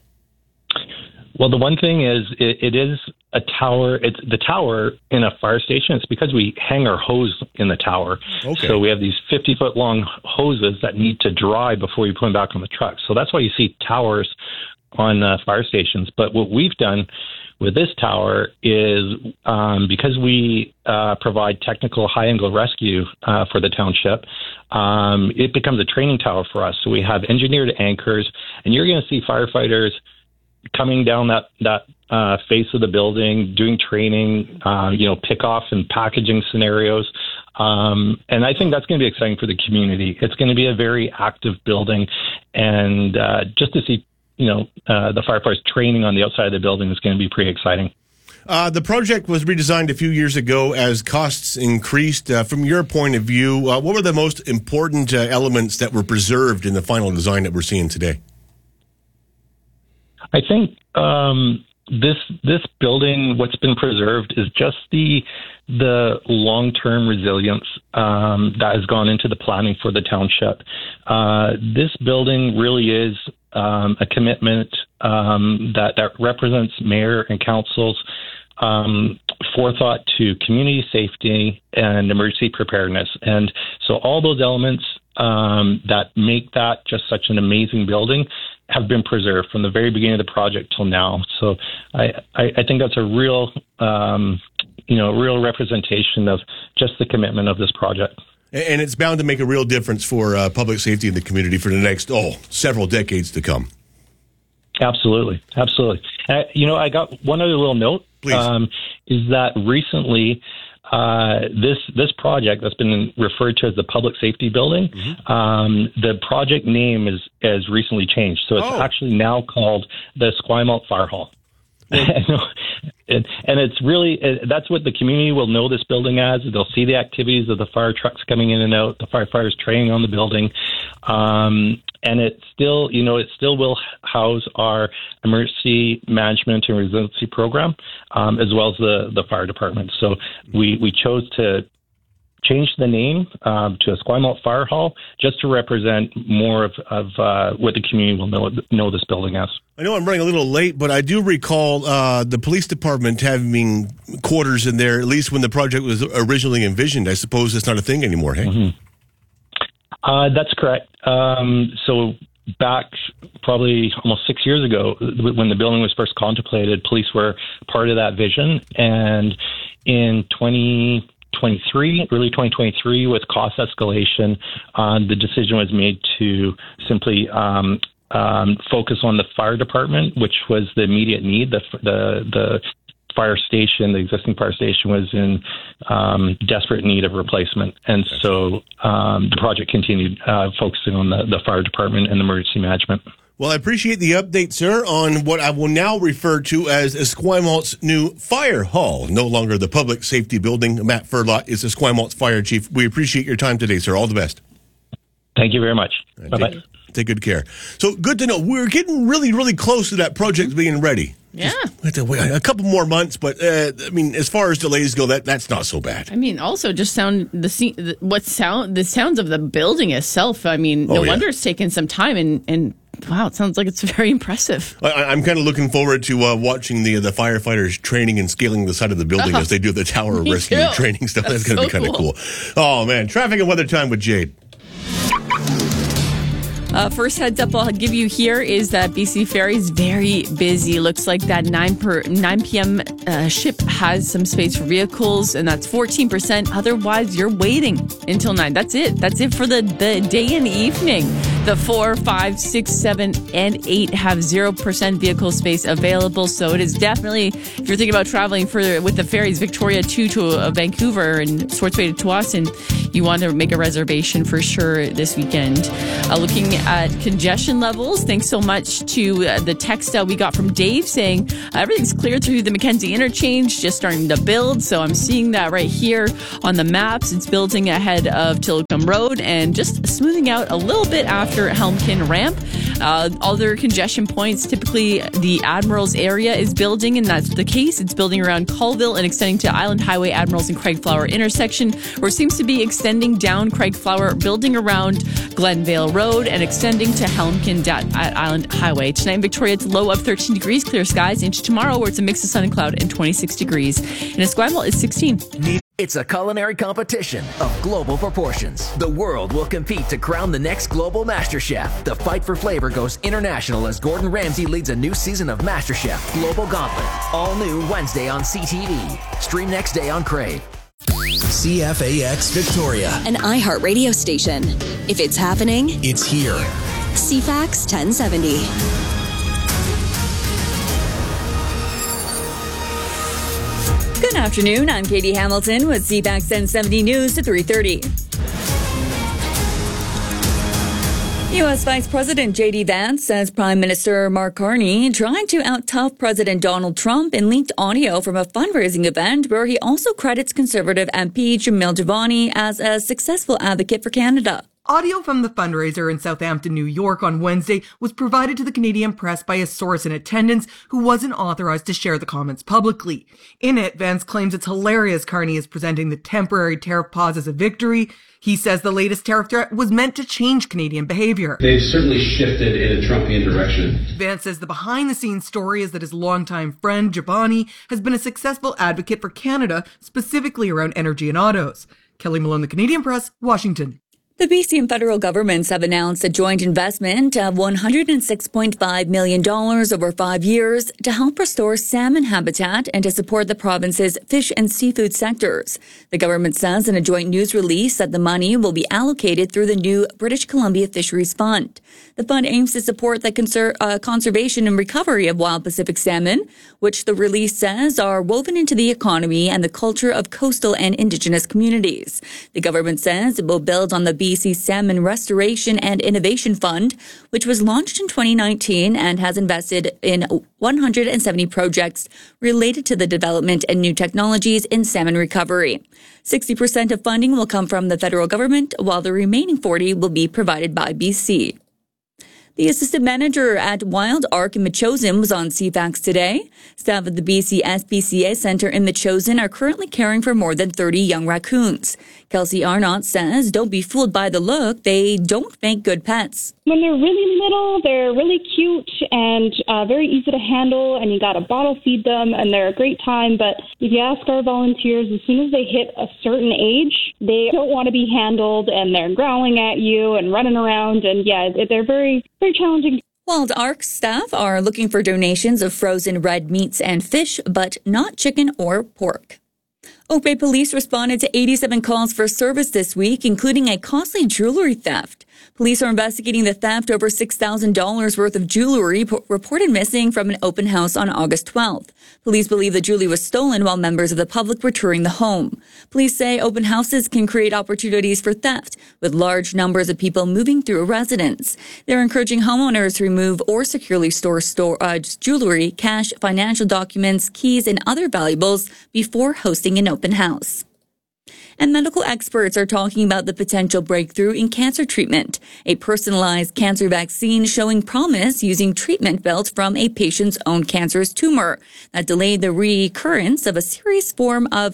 Well, the one thing is, it, it is a tower. It's the tower in a fire station. It's because we hang our hose in the tower. Okay. So we have these fifty foot long hoses that need to dry before you put them back on the truck. So that's why you see towers on uh, fire stations. But what we've done with this tower is um, because we uh, provide technical high angle rescue uh, for the township, um, it becomes a training tower for us. So we have engineered anchors, and you're going to see firefighters coming down that, that uh, face of the building, doing training, uh, you know, pick-off and packaging scenarios. Um, and I think that's going to be exciting for the community. It's going to be a very active building. And uh, just to see, you know, uh, the firefighters training on the outside of the building is going to be pretty exciting. Uh, the project was redesigned a few years ago as costs increased. Uh, from your point of view, uh, what were the most important uh, elements that were preserved in the final design that we're seeing today? I think um, this this building, what's been preserved, is just the the long term resilience um, that has gone into the planning for the township. Uh, this building really is um, a commitment um, that that represents mayor and council's um, forethought to community safety and emergency preparedness, and so all those elements um, that make that just such an amazing building have been preserved from the very beginning of the project till now. So I, I, I think that's a real, um, you know, real representation of just the commitment of this project. And it's bound to make a real difference for uh, public safety in the community for the next, oh, several decades to come. Absolutely. Absolutely. Uh, you know, I got one other little note. Please. Um, is that recently Uh, this this project that's been referred to as the public safety building, mm-hmm. um, the project name is has recently changed. So it's oh. actually now called the Esquimalt Fire Hall. and, and it's really, that's what the community will know this building as. They'll see the activities of the fire trucks coming in and out, the firefighters training on the building. Um, and it still, you know, it still will house our emergency management and resiliency program, um, as well as the, the fire department. So we, we chose to change the name um, to Esquimalt Fire Hall just to represent more of, of uh, what the community will know, know this building as. I know I'm running a little late, but I do recall uh, the police department having quarters in there, at least when the project was originally envisioned. I suppose that's not a thing anymore, hey? Mm-hmm. Uh, that's correct. Um, so back probably almost six years ago, when the building was first contemplated, police were part of that vision. And in twenty twenty-three, early twenty twenty-three, with cost escalation, uh, the decision was made to simply um, um, focus on the fire department, which was the immediate need. The the the fire station, the existing fire station, was in um, desperate need of replacement, and so um, the project continued uh, focusing on the, the fire department and emergency management. Well, I appreciate the update, sir, on what I will now refer to as Esquimalt's new fire hall. No longer the public safety building. Matt Furlot is Esquimalt's fire chief. We appreciate your time today, sir. All the best. Thank you very much. Right, Bye-bye. Take, take good care. So good to know. We're getting really, really close to that project being ready. Yeah. Just have to wait a couple more months, but uh, I mean, as far as delays go, that that's not so bad. I mean, also just sound the, the what sound the sounds of the building itself. I mean, no oh, yeah. wonder it's taken some time and and Wow, it sounds like it's very impressive. I, I'm kind of looking forward to uh, watching the the firefighters training and scaling the side of the building uh, as they do the tower rescue too. training stuff. That's, That's going to so be kind of cool. cool. Oh, man. Traffic and weather time with Jade. Uh, first heads up I'll give you here is that B C Ferry is very busy. Looks like that nine p.m. Uh, ship has some space for vehicles, and that's fourteen percent. Otherwise, you're waiting until nine. That's it. That's it for the, the day and evening. The four, five, six, seven, and eight have zero percent vehicle space available. So it is definitely, if you're thinking about traveling further with the ferries, Victoria two to uh, Vancouver and Swartz Bay to Tsawwassen, you want to make a reservation for sure this weekend. Uh, looking at congestion levels, thanks so much to uh, the text uh, we got from Dave saying uh, everything's clear through the Mackenzie interchange, just starting to build. So I'm seeing that right here on the maps. It's building ahead of Tillicum Road and just smoothing out a little bit after Helmkin Ramp. Uh, other congestion points, typically the Admirals area is building, and that's the case. It's building around Colville and extending to Island Highway, Admirals and Craigflower intersection, where it seems to be extending down Craigflower, building around Glenvale Road and extending to Helmkin at Island Highway. Tonight in Victoria, it's low of thirteen degrees, clear skies. Into tomorrow, where it's a mix of sun and cloud, and twenty-six degrees. And Esquimalt is sixteen. It's a culinary competition of global proportions. The world will compete to crown the next global master chef. The fight for flavor goes international as Gordon Ramsay leads a new season of MasterChef Global Gauntlet. All new Wednesday on C T V. Stream next day on Crave. C F A X Victoria. An iHeart radio station. If it's happening, it's here. C FAX ten seventy. Good afternoon. I'm Katie Hamilton with C FAX ten seventy News at three thirty. U S Vice President J D Vance says Prime Minister Mark Carney tried to out-tough President Donald Trump in leaked audio from a fundraising event where he also credits Conservative M P Jamil Javani as a successful advocate for Canada. Audio from the fundraiser in Southampton, New York on Wednesday was provided to the Canadian press by a source in attendance who wasn't authorized to share the comments publicly. In it, Vance claims it's hilarious Carney is presenting the temporary tariff pause as a victory. He says the latest tariff threat was meant to change Canadian behavior. They've certainly shifted in a Trumpian direction. Vance says the behind-the-scenes story is that his longtime friend, Javani, has been a successful advocate for Canada, specifically around energy and autos. Kelly Malone, The Canadian Press, Washington. The B C and federal governments have announced a joint investment of one hundred six point five million dollars over five years to help restore salmon habitat and to support the province's fish and seafood sectors. The government says in a joint news release that the money will be allocated through the new British Columbia Fisheries Fund. The fund aims to support the conser- uh, conservation and recovery of wild Pacific salmon, which the release says are woven into the economy and the culture of coastal and Indigenous communities. The government says it will build on the B C Salmon Restoration and Innovation Fund, which was launched in twenty nineteen and has invested in one hundred seventy projects related to the development and new technologies in salmon recovery. sixty percent of funding will come from the federal government, while the remaining forty will be provided by B C. The assistant manager at Wild Ark in Metchosin was on C FAX today. Staff at the B C S P C A Centre in Metchosin are currently caring for more than thirty young raccoons. Kelsey Arnott says, don't be fooled by the look. They don't make good pets. When they're really little, they're really cute and uh, very easy to handle, and you got to bottle feed them, and they're a great time. But if you ask our volunteers, as soon as they hit a certain age, they don't want to be handled, and they're growling at you and running around, and yeah, they're very, very challenging. Wild Ark staff are looking for donations of frozen red meats and fish, but not chicken or pork. Oak Bay Police responded to eighty-seven calls for service this week, including a costly jewelry theft. Police are investigating the theft over six thousand dollars worth of jewelry reported missing from an open house on August twelfth. Police believe the jewelry was stolen while members of the public were touring the home. Police say open houses can create opportunities for theft, with large numbers of people moving through a residence. They're encouraging homeowners to remove or securely store, store uh, jewelry, cash, financial documents, keys, and other valuables before hosting an open house. And medical experts are talking about the potential breakthrough in cancer treatment, a personalized cancer vaccine showing promise using treatment built from a patient's own cancerous tumor that delayed the recurrence of a serious form of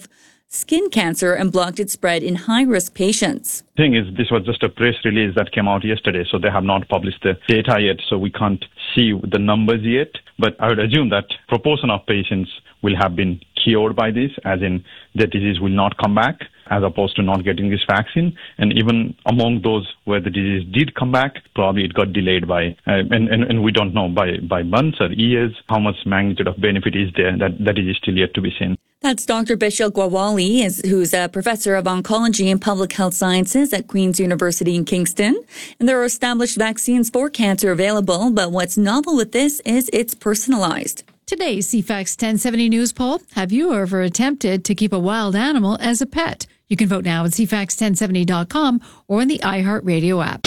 skin cancer and blocked its spread in high-risk patients. Thing is, this was just a press release that came out yesterday, so they have not published the data yet, so we can't see the numbers yet. But I would assume that proportion of patients will have been cured by this, as in the disease will not come back, as opposed to not getting this vaccine. And even among those where the disease did come back, probably it got delayed by, uh, and, and, and we don't know by, by months or years how much magnitude of benefit is there. That, that is still yet to be seen. That's Doctor Bishal Gwawali, is, who's a professor of oncology and public health sciences at Queen's University in Kingston. And there are established vaccines for cancer available, but what's novel with this is it's personalized. Today's C FAX ten seventy News Poll. Have you ever attempted to keep a wild animal as a pet? You can vote now at C FAX ten seventy dot com or in the iHeartRadio app.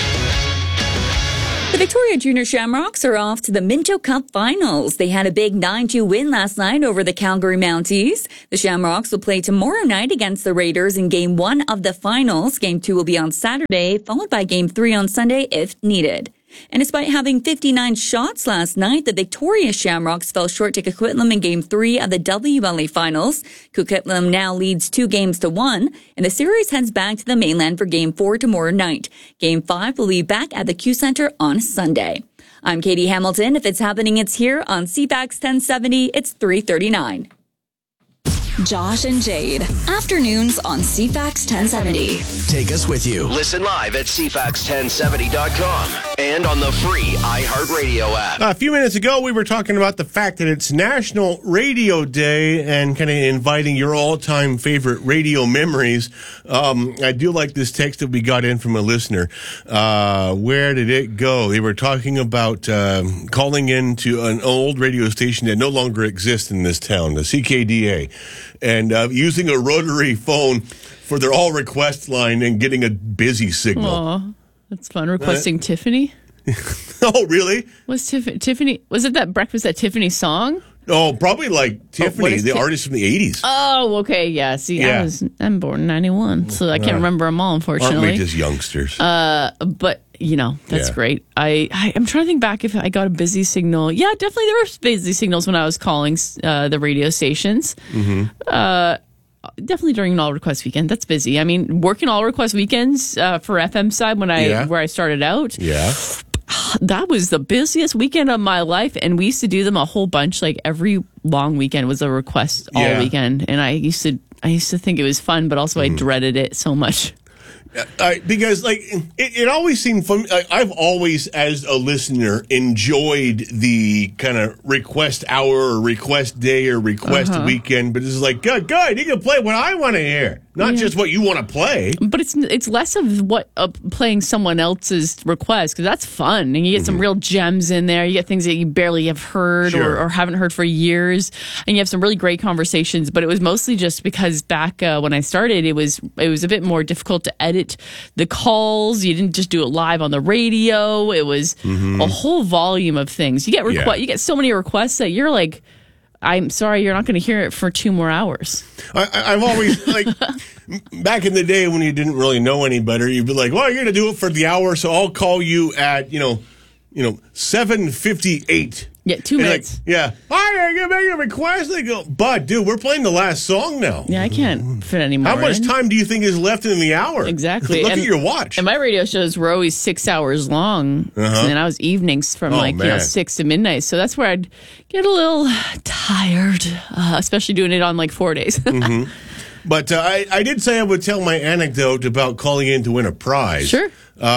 The Victoria Junior Shamrocks are off to the Minto Cup Finals. They had a big nine two win last night over the Calgary Mounties. The Shamrocks will play tomorrow night against the Raiders in Game one of the Finals. Game two will be on Saturday, followed by Game three on Sunday if needed. And despite having fifty-nine shots last night, the Victoria Shamrocks fell short to Coquitlam in Game three of the W L A Finals. Coquitlam now leads two games to one, and the series heads back to the mainland for Game four tomorrow night. Game five will be back at the Q Center on Sunday. I'm Katie Hamilton. If it's happening, it's here on C FAX ten seventy. It's three thirty-nine. Josh and Jade. Afternoons on C FAX ten seventy. Take us with you. Listen live at C FAX ten seventy dot com and on the free iHeartRadio app. A few minutes ago, we were talking about the fact that it's National Radio Day and kind of inviting your all-time favorite radio memories. Um, I do like this text that we got in from a listener. Uh, where did it go? They were talking about um, calling in to an old radio station that no longer exists in this town, the C K D A. And uh, using a rotary phone for their all request line and getting a busy signal. Aw, that's fun. Requesting uh, Tiffany. Oh, really? Was Tiff- Tiffany? Was it that Breakfast at Tiffany song? Oh, probably like Tiffany, oh, the Ti- artist from the eighties. Oh, okay, yeah. See, yeah. I was I'm born in ninety-one, so I can't uh, remember them all, unfortunately. Aren't we just youngsters? Uh, but you know, that's yeah. great. I, I I'm trying to think back if I got a busy signal. Yeah, definitely there were busy signals when I was calling uh, the radio stations. Mm-hmm. Uh, definitely during an all request weekend. That's busy. I mean, working all request weekends uh, for F M side when I yeah. where I started out. Yeah. That was the busiest weekend of my life, and we used to do them a whole bunch. Like every long weekend was a request all yeah. weekend, and I used to I used to think it was fun, but also mm. I dreaded it so much. Uh, because like it, it always seemed fun. I, I've always, as a listener, enjoyed the kind of request hour or request day or request uh-huh. weekend. But it's like, good, good, you can play what I want to hear, not yeah. just what you want to play. But it's it's less of what uh, playing someone else's request, because that's fun, and you get mm-hmm. some real gems in there. You get things that you barely have heard sure. or, or haven't heard for years, and you have some really great conversations. But it was mostly just because back uh, when I started, it was it was a bit more difficult to edit the calls. You didn't just do it live on the radio. It was mm-hmm. a whole volume of things. You get requ- yeah. you get so many requests that you're like, I'm sorry, you're not going to hear it for two more hours. I, I've always, like, back in the day when you didn't really know any better, you'd be like, well, you're going to do it for the hour, so I'll call you at, you know, you know, seven fifty-eight. Yeah, two and minutes. Like, yeah. Hi, I can make a request. They go, but, dude, we're playing the last song now. Yeah, I can't fit any more How much in. time do you think is left in the hour? Exactly. Look and, at your watch. And my radio shows were always six hours long. Uh-huh. And I was evenings from, oh, like, man. you know, six to midnight. So that's where I'd get a little tired, uh, especially doing it on, like, four days. mm-hmm. But uh, I, I did say I would tell my anecdote about calling in to win a prize. Sure.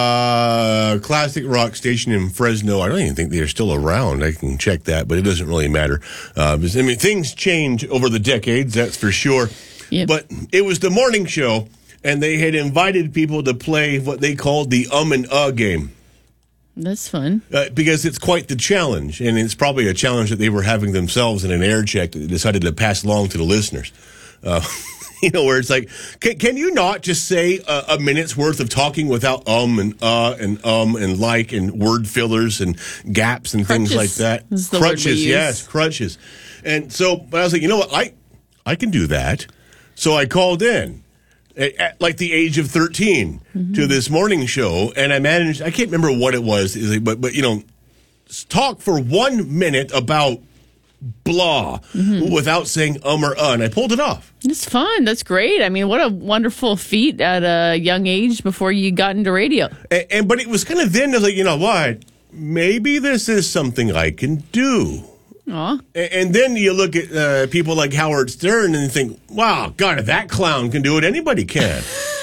Uh, classic rock station in Fresno. I don't even think they're still around. I can check that, but it doesn't really matter. Uh, because, I mean, things change over the decades, that's for sure. Yep. But it was the morning show, and they had invited people to play what they called the um and uh game. That's fun. Uh, because it's quite the challenge, and it's probably a challenge that they were having themselves in an air check that they decided to pass along to the listeners. Uh You know, where it's like, can, can you not just say a, a minute's worth of talking without um and uh and um and like and word fillers and gaps and crutches things like that? Is the crutches, word we use. yes, crutches. And so, but I was like, you know what, I I can do that. So I called in at, at like the age of thirteen mm-hmm. to this morning show, and I managed. I can't remember what it was, but but you know, talk for one minute about blah, mm-hmm. without saying um or uh, and I pulled it off. It's fun. That's great. I mean, what a wonderful feat at a young age before you got into radio. And, and but it was kind of then, I was like, you know what? Maybe this is something I can do. Aw. And, and then you look at uh, people like Howard Stern and you think, wow, God, if that clown can do it, anybody can.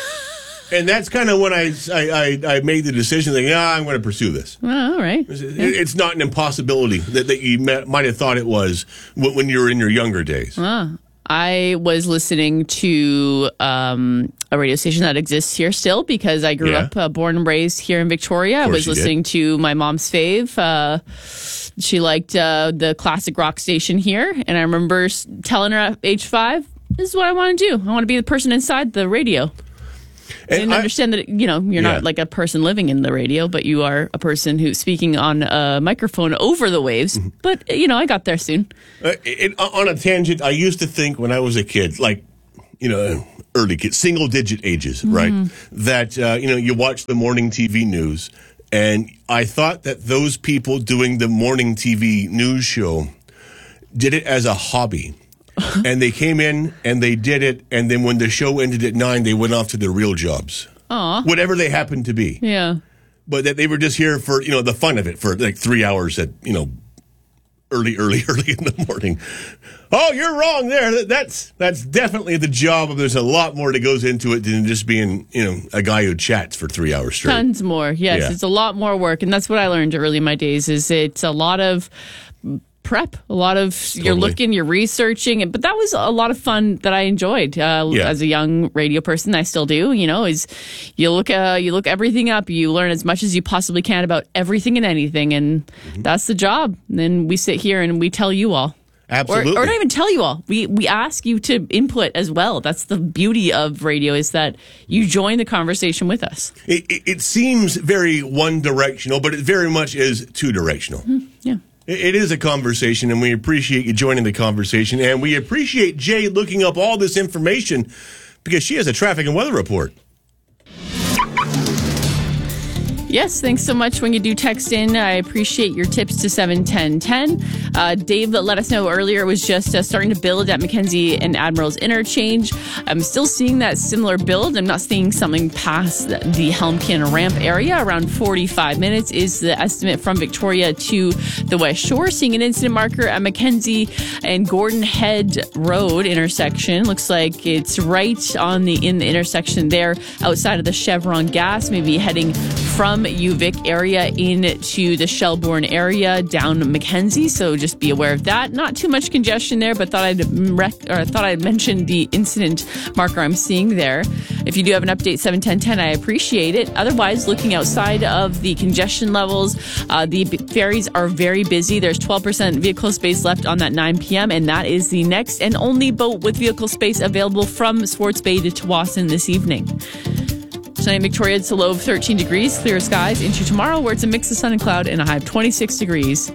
And that's kind of when I, I, I, I made the decision that, yeah, I'm going to pursue this. Oh, all right. It's, it's not an impossibility that, that you might have thought it was when, when you were in your younger days. Ah. I was listening to um, a radio station that exists here still because I grew Yeah. up, uh, born and raised here in Victoria. I was you listening did. to my mom's fave. Uh, she liked uh, the classic rock station here. And I remember s- telling her at age five, this is what I want to do. I want to be the person inside the radio. I didn't I- understand that, you know, you're Yeah. not like a person living in the radio, but you are a person who's speaking on a microphone over the waves. Mm-hmm. But, you know, I got there soon. Uh, it, on a tangent, I used to think when I was a kid, like, you know, early kid, single digit ages, right? That, uh, you know, you watch the morning T V news, and I thought that those people doing the morning T V news show did it as a hobby. And they came in and they did it, and then when the show ended at nine, they went off to their real jobs. Aw. Whatever they happened to be. Yeah. But that they were just here for, you know, the fun of it for like three hours at, you know, early, early, early in the morning. Oh, you're wrong there. That's that's definitely the job. There's a lot more that goes into it than just being, you know, a guy who chats for three hours straight. Tons more. Yes, Yeah. it's a lot more work. And that's what I learned early in my days is it's a lot of prep, a lot of you're Totally. looking, you're researching. But that was a lot of fun that I enjoyed uh, Yeah. as a young radio person. I still do, you know, is you look uh, you look everything up. You learn as much as you possibly can about everything and anything. And Mm-hmm. that's the job. And then we sit here and we tell you all. Absolutely. Or, or not even tell you all. We we ask you to input as well. That's the beauty of radio is that you join the conversation with us. It, it, it seems very one directional, but it very much is two directional. Yeah. It, it is a conversation, and we appreciate you joining the conversation. And we appreciate Jay looking up all this information because she has a traffic and weather report. Yes, thanks so much when you do text in. I appreciate your tips to seven ten ten. Uh, Dave let us know earlier it was just uh, starting to build at Mackenzie and Admiral's Interchange. I'm still seeing that similar build. I'm not seeing something past the, the Helmkin ramp area. Around forty-five minutes is the estimate from Victoria to the West Shore. Seeing an incident marker at Mackenzie and Gordon Head Road intersection. Looks like it's right on the in the intersection there outside of the Chevron gas, maybe heading from UVic area into the Shelbourne area down Mackenzie. So just be aware of that. Not too much congestion there, but thought I'd rec- or thought I'd mention the incident marker I'm seeing there. If you do have an update, seven ten ten, I appreciate it. Otherwise, looking outside of the congestion levels, uh, the b- ferries are very busy. There's twelve percent vehicle space left on that nine p.m. and that is the next and only boat with vehicle space available from Swartz Bay to Tawasin this evening. Tonight in Victoria, it's a low of thirteen degrees, clear skies into tomorrow where it's a mix of sun and cloud and a high of twenty-six degrees.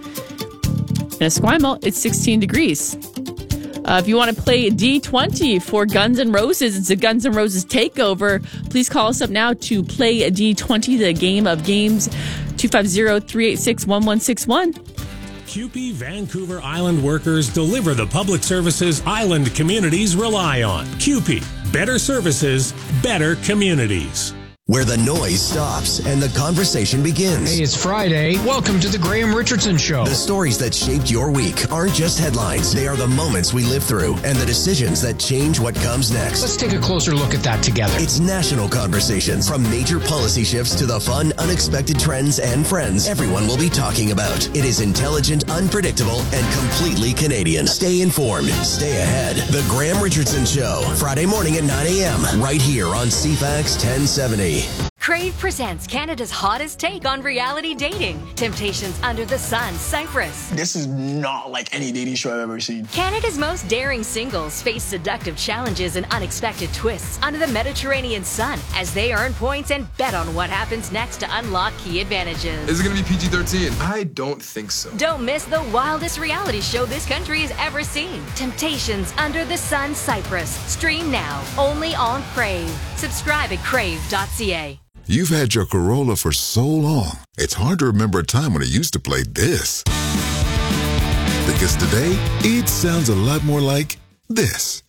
In Esquimalt, it's sixteen degrees. Uh, if you want to play D twenty for Guns N' Roses, it's a Guns N' Roses takeover. Please call us up now to play a D twenty, the game of games, two five zero, three eight six, one one six one. C U P E Vancouver Island workers deliver the public services island communities rely on. C U P E, better services, better communities. Where the noise stops and the conversation begins. Hey, it's Friday. Welcome to the Graham Richardson Show. The stories that shaped your week aren't just headlines. They are the moments we live through and the decisions that change what comes next. Let's take a closer look at that together. It's national conversations. From major policy shifts to the fun, unexpected trends and friends everyone will be talking about. It is intelligent, unpredictable, and completely Canadian. Stay informed. Stay ahead. The Graham Richardson Show. Friday morning at nine a.m. right here on C FAX ten seventy. Crave presents Canada's hottest take on reality dating. Temptations Under the Sun, Cyprus. This is not like any dating show I've ever seen. Canada's most daring singles face seductive challenges and unexpected twists under the Mediterranean sun as they earn points and bet on what happens next to unlock key advantages. Is it going to be P G thirteen? I don't think so. Don't miss the wildest reality show this country has ever seen. Temptations Under the Sun, Cyprus. Stream now, only on Crave. Subscribe at crave dot c a. You've had your Corolla for so long, it's hard to remember a time when it used to play this. Because today, it sounds a lot more like this.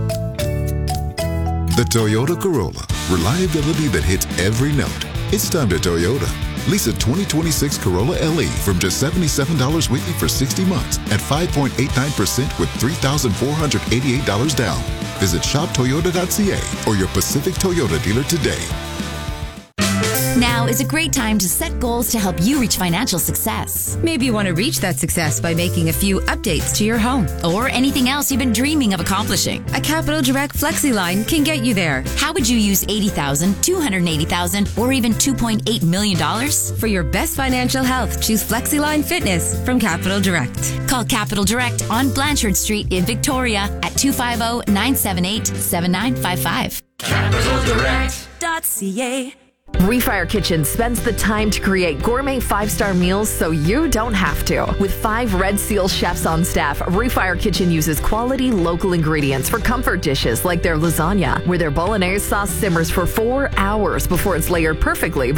The Toyota Corolla. Reliability that hits every note. It's time to Toyota. Lease a twenty twenty-six Corolla L E from just seventy-seven dollars weekly for sixty months at five point eight nine percent with three thousand four hundred eighty-eight dollars down. Visit shop toyota dot c a or your Pacific Toyota dealer today. Now is a great time to set goals to help you reach financial success. Maybe you want to reach that success by making a few updates to your home. Or anything else you've been dreaming of accomplishing. A Capital Direct FlexiLine can get you there. How would you use eighty thousand dollars, two hundred eighty thousand dollars, or even two point eight million dollars? For your best financial health, choose FlexiLine Fitness from Capital Direct. Call Capital Direct on Blanchard Street in Victoria at two five zero, nine seven eight, seven nine five five. capital direct dot c a. Refire Kitchen spends the time to create gourmet five-star meals so you don't have to. With five Red Seal chefs on staff, Refire Kitchen uses quality local ingredients for comfort dishes like their lasagna, where their bolognese sauce simmers for four hours before it's layered perfectly